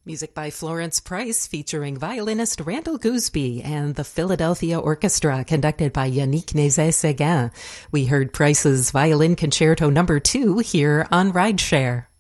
Music by Florence Price featuring violinist Randall Gooseby and the Philadelphia Orchestra conducted by Yannick Nézet-Séguin. We heard Price's Violin Concerto No. 2 here on Rideshare.